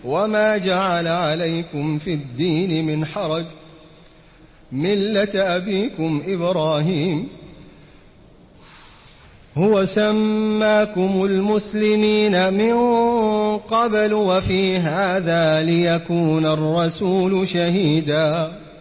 وما جعل عليكم في الدين من حرج ملة أبيكم إبراهيم هو سماكم المسلمين من قبل وفي هذا ليكون الرسول شهيدا